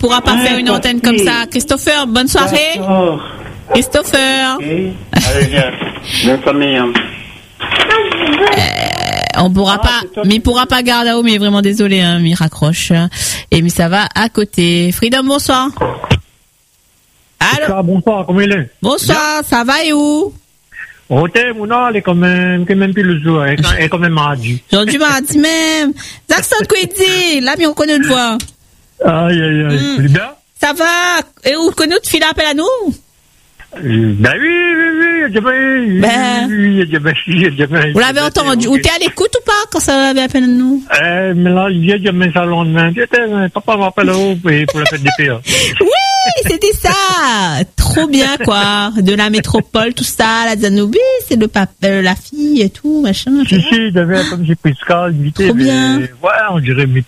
pourra pas faire une antenne comme ça. Christopher, bonne soirée. Christopher. Okay. Allez, viens. Bonne famille. On pourra pas, mais il pourra pas garder à haut, mais vraiment désolé, hein, mais il raccroche. Et mais ça va à côté. Freedom, bonsoir. Allô. Bonsoir, comment il est? Bonsoir, bien. Ça va et où? Mon nom, elle est quand même plus le jour, elle est quand même mardi. Aujourd'hui, mardi même. Jackson Quiddy, là, mais on connaît une voix. Aïe. Bien? Ça va? Et où connaît notre fille appelle à nous? Ben oui. Vous l'avez entendu? Ou t'es à l'écoute ou pas quand ça avait appelé à nous? Mais là, il y a jamais ça le lendemain. Papa m'appelle pour la fête des pères. Oui, c'était ça. Trop bien, quoi. De la métropole, tout ça, la Zanoubi, c'est le la fille et tout, machin. Si, il devait, comme j'ai pris ce invité. Trop bien. Ouais, on dirait, mais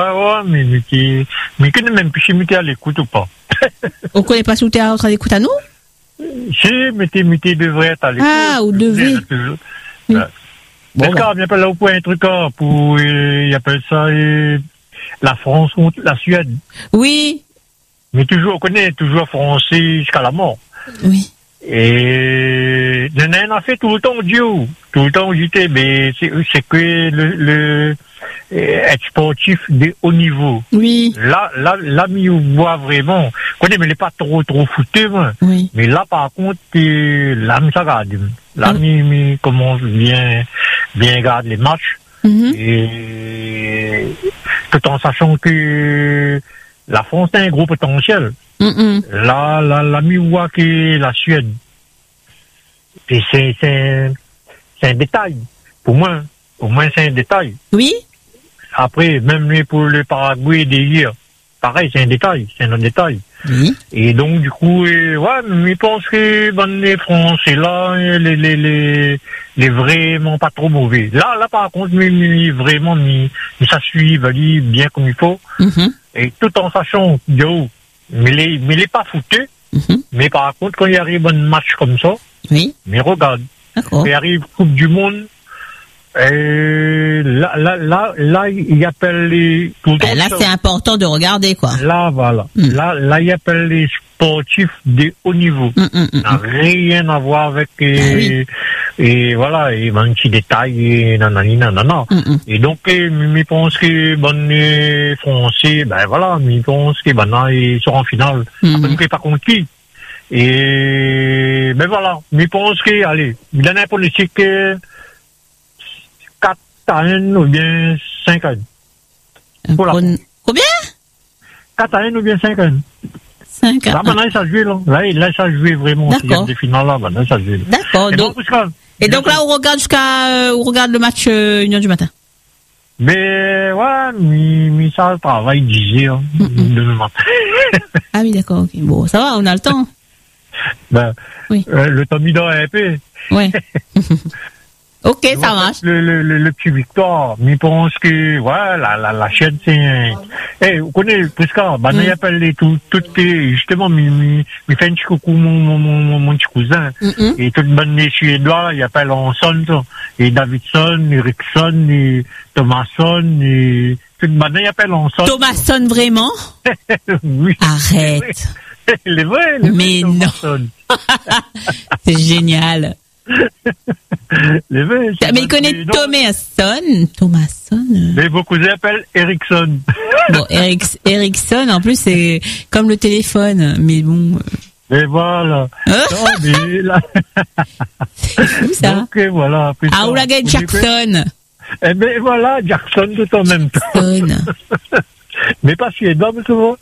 que même plus, si à l'écoute ou pas. On connaît pas si t'es en train d'écouter à nous? Si, mais t'es devrait être à l'écoute. Ah, ou devait. Oui. Bon, est-ce qu'il appelle là pour un truc, pour, il appelle ça, la France contre la Suède. Oui. Mais toujours, on connaît toujours français jusqu'à la mort. Oui. Et, on a fait tout le temps, Dieu. Tout le temps, j'étais, mais c'est que le être sportif de haut niveau. Oui. Là, mi voit vraiment. Connais, mais il n'est pas trop foutu, moi. Oui. Mais là, par contre, là, mi ça garde. Là, mi commence bien garder les matchs. Mm-hmm. Et, tout en sachant que la France a un gros potentiel. Mm-mm. Là, mi voit que la Suède. Et c'est un détail. Pour moi, au moins, c'est un détail. Oui. Après, même pour le Paraguay d'hier, pareil, c'est un détail, c'est un autre détail. Oui. Et donc, du coup, mais je pense que les Français, là, les vraiment pas trop mauvais. Là, par contre, vraiment, ça suit, bien comme il faut. Mm-hmm. Et tout en sachant, mais il est pas foutu. Mm-hmm. Mais par contre, quand il arrive un match comme ça, oui. Mais regarde, d'accord. Il arrive Coupe du Monde, là, il appelle les... là, c'est important de regarder, quoi. Là, voilà. Là, il appelle les sportifs de haut niveau. Ça n'a rien à voir avec... Et voilà, et un petit détail, et nanana. Et donc, je pense que les Français, je pense que ils seront en finale. Après, pas contre qui. Et voilà, je pense que, allez, il y en a pour les chics 4-1 ou bien 5-1. Combien? 4-1 ou bien 5-1. 5-1. Là, maintenant, ça joue, là. Là, ça joue vraiment. D'accord. Des finales, là, maintenant, ça joue. D'accord. Donc là, on regarde le match 1h du matin. Mais, ouais, mais ça, le travail disait, demain matin. Ah oui, d'accord, ok. Bon, ça va, on a le temps. Oui. Le temps mis dans un peu. Ouais. Ok, ça marche. Le petit Victoire, mais je pense que, la chaîne, c'est vous connaissez, Prisca, il appelle justement, il fait un petit coucou, mon petit cousin. Et tout le monde, les Suédois, il appelle Hanson, et Davidson, Eriksson, et Thomasson, et tout le monde, il appelle Hanson. Thomasson, vraiment? Oui. Arrête. Il est vrai, mais non. C'est génial. Mais il connaît Thomasson. Mais beaucoup appellent Eriksson. Bon, Eriksson, en plus, c'est comme le téléphone, mais bon. Mais voilà. Non, mais là. C'est fou, ça. Donc, voilà. Oulagay Jackson. Eh ben, voilà, Jackson tout en même temps. Mais pas suédois, mais souvent.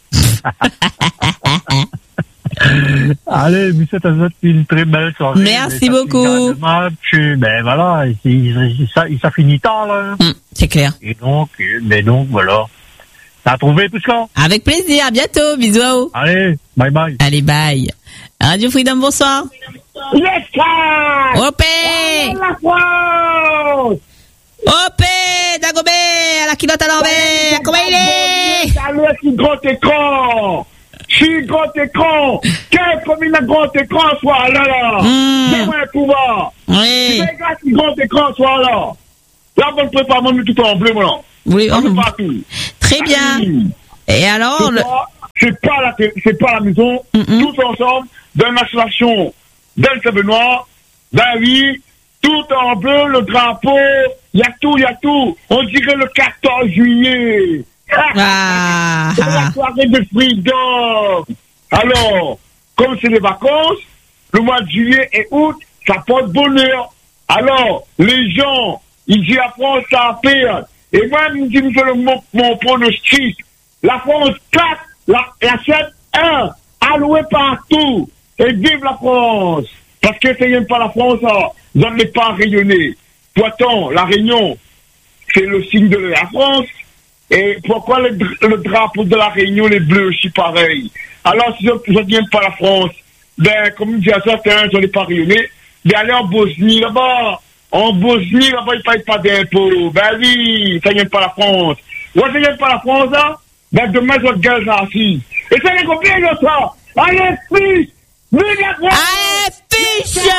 Allez, mais c'est une très belle soirée. Merci beaucoup. Voilà, ça finit tard, là. C'est clair. Et donc, voilà. T'as trouvé tout ça? Avec plaisir, à bientôt, bisous à vous. Allez, bye bye. Allez, bye. Radio Freedom, bonsoir. Yes, sir! Opé! La France! Opé! Dagobé! À la kilote à l'envers! Comment il est? Allez, c'est grand écran! Si grand écran, quel comme il a grand écran soit là. C'est un pouvoir. Oui. Si grand écran soit là. Là, on ne peut pas manger tout en bleu, moi. Oui, on partout. Très bien. Et alors, c'est pas la maison, tous ensemble, dans l'association d'El Saint-Benoît, David, tout en bleu, le drapeau, il y a tout. On dirait le 14 juillet. C'est la soirée de freedom. Alors, comme c'est les vacances, le mois de juillet et août, ça porte bonheur. Alors, les gens, ils disent la France, ça a peur. Et moi, je me fais mon pronostic. La France 4, la 7-1, allouée partout. Et vive la France. Parce que c'est même pas la France, vous n'en êtes pas rayonné. Pourtant, la Réunion, c'est le signe de la France. Et pourquoi le drapeau de la Réunion, les bleus, aussi pareil? Alors, si je n'aime pas la France, ben, comme dit à certains, j'en ai pas rayonné, mais allez en Bosnie, là-bas. En Bosnie, là-bas, ils ne payent pas d'impôts. Ben oui, ça n'aime pas la France. Moi, ça n'aime pas la France, là. Ben, demain, je regarde ça assis. Et ça n'est combien de ça? Allez, fiche! Vive la France! Allez, fiche!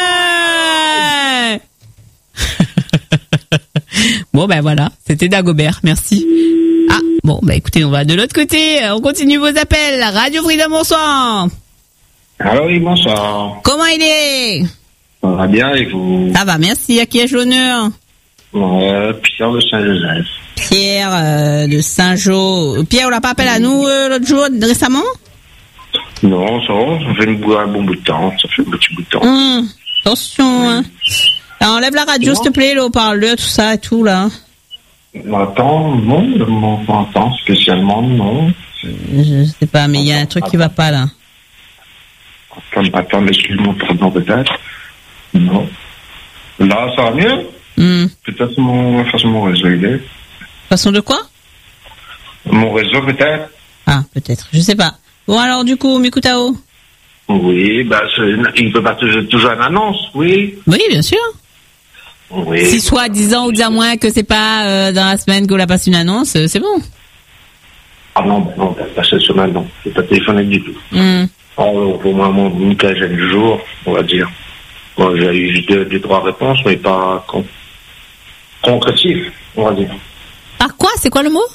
Bon, ben voilà. C'était Dagobert. Merci. Ah, bon, ben écoutez, on va de l'autre côté. On continue vos appels. Radio Freedom, bonsoir. Alors oui, bonsoir. Comment il est? Ça va bien et vous? Ça va, merci. À qui ai-je l'honneur? Pierre de Saint-Joseph. Pierre de Saint-Jo. Pierre, on l'a pas appelé à nous l'autre jour, récemment? Non, ça fait un bon bout de temps. Ça fait un petit bout de temps. Attention, hein. Alors, enlève la radio, s'il te plaît, le haut-parleur, tout ça et tout, là. Attends, non, pas entend spécialement, non. Je sais pas, mais il y a un truc qui va pas, là. Attends, excuse-moi, pardon, peut-être. Non. Là, ça va mieux? Peut-être mon réseau, il est. Façon de quoi? Mon réseau, peut-être. Ah, peut-être, je sais pas. Bon, alors, du coup, Mikutao? Oui, bah, il peut pas toujours une annonce, oui. Oui, bien sûr. Oui. Si soi-disant ou disant moins que c'est pas dans la semaine qu'on a passé une annonce, c'est bon. Ah non, pas cette semaine, non. C'est pas téléphoné du tout. Pour moi, une quinzaine de jours, on va dire. Bon, j'ai eu deux, trois réponses, mais pas concrétives, on va dire. Par quoi? C'est quoi le mot?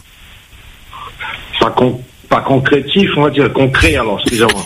Pas concrétif, on va dire. Concret, alors, excusez-moi.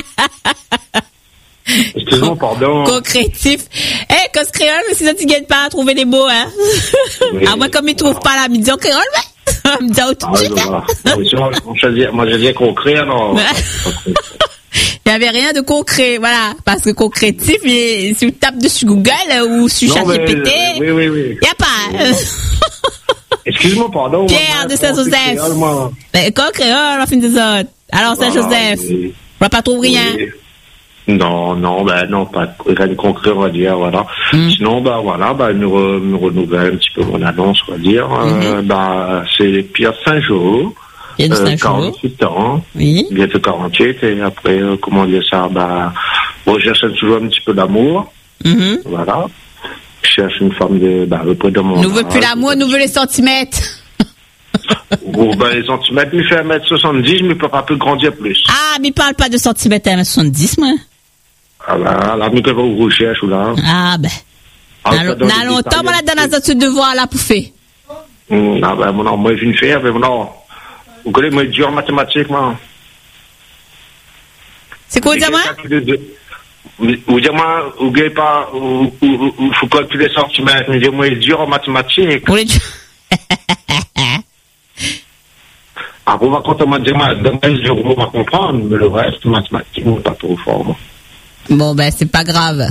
Excusez-moi, pardon. Concrétif. Quand ce créole, mais sinon tu gagnes pas à trouver des mots, hein. Oui. À moins comme ils trouvent pas la midi en créole, mais. Me dit tout de suite. Moi, je dis concret, alors. Il n'y avait rien de concret, voilà. Parce que concrétif, si tu tapes dessus Google ou sur ChatGPT, il n'y a pas. Excuse-moi, pardon. Pierre de Saint-Joseph. Quand créole, on finit des autres. Alors, Saint-Joseph, on va pas trouver rien. Non, pas rien de concret, on va dire, voilà. Sinon, me renouvelle un petit peu mon annonce, on va dire. C'est Pierre Saint-Jo. 48 ans. Oui. Bientôt 48, et après, comment dire ça, je cherche toujours un petit peu d'amour. Voilà. Je cherche une femme auprès de mon. Nous veut plus l'amour, nous veut les centimètres. Les centimètres, il fait 1m70, mais il peut pas plus grandir plus. Ah, mais il parle pas de centimètres à 1m70, moi. Ah là, mais que vous recherchez, ou là. Ah, n'a longtemps, on a donné notre devoir là pour faire. Moi, je viens de faire, mais non. Vous connaissez, moi, dur en mathématiques, moi. C'est quoi, dire, moi? Vous dites, moi, vous ne pas, il faut calculer les centimètres, mais moi, dur en mathématiques. Après, quand on m'a dit, on va comprendre, mais le reste, mathématiques, on n'est pas trop fort, moi. Bon, c'est pas grave.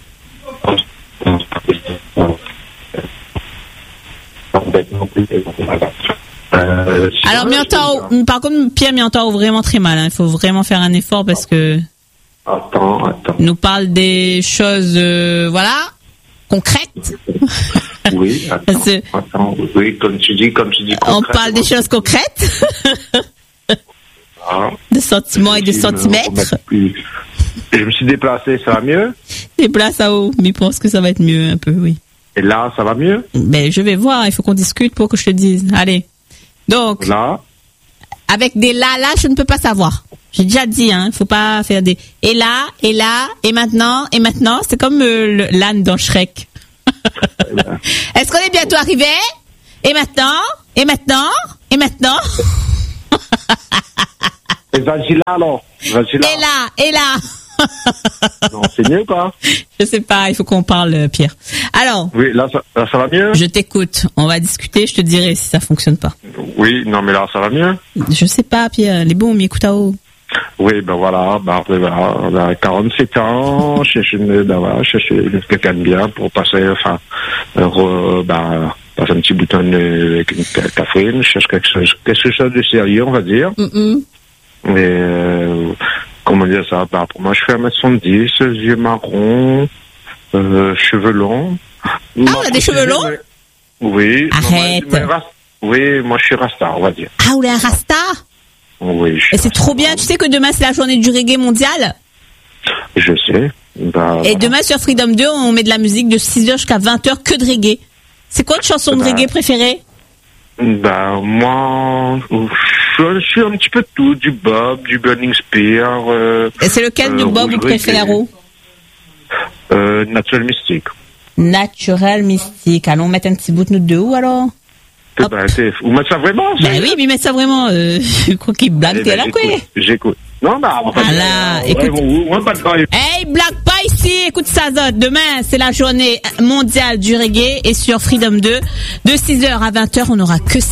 Alors, par contre, Pierre m'entend vraiment très mal. Il faut vraiment faire un effort parce que. Attends. Il nous parle des choses, concrètes. Oui, attends. Oui, comme tu dis. On parle des choses concrètes. De sentiments et de centimètres. Je me suis déplacé, ça va mieux? Déplace à haut, mais je pense que ça va être mieux un peu, oui. Et là, ça va mieux? Je vais voir, il faut qu'on discute pour que je te dise. Allez. Donc, là, avec des là, je ne peux pas savoir. J'ai déjà dit, il faut pas faire des et là, et maintenant, c'est comme l'âne dans Shrek. Est-ce qu'on est bientôt arrivé? Et maintenant? Et Vagila alors? Vagila. Et là. Non, c'est mieux quoi? Je sais pas, il faut qu'on parle, Pierre. Alors. Oui, là ça va mieux? Je t'écoute. On va discuter, je te dirai si ça fonctionne pas. Oui, non mais là ça va mieux? Je sais pas, Pierre. Les bons, m'écoutao. Oui, ben voilà, après voilà, on a 47 ans, cherche quelqu'un de bien pour passer, passer un petit bouton avec une caféine, cherche quelque chose de sérieux, on va dire. Mais comment dire ça? Bah, pour moi, je fais 1m70, yeux marrons, cheveux longs. Ah, on a des cheveux longs? Oui. Arrête. Oui, moi je suis rasta, on va dire. Ah, vous êtes un rasta? Oui. Et c'est trop bien. Tu sais que demain c'est la journée du reggae mondial? Je sais. Bah, et demain sur Freedom 2, on met de la musique de 6h jusqu'à 20h que de reggae. C'est quoi votre chanson de reggae préférée? Bah, moi, je suis un petit peu de tout. Du Bob, du Burning Spear. Et c'est lequel de Bob vous préférez? Natural Mystic. Natural Mystic. Allons mettre un petit bout de nous de où alors? Vous mettez ça vraiment? Bah oui, mais mettre ça vraiment. Je crois qu'il blague, t'es là, quoi. J'écoute. Non, bah, on va pas écoute. Hey, blague pas ici, écoute ça, Zod. Demain, c'est la journée mondiale du reggae et sur Freedom 2, de 6h à 20h, on aura que ça.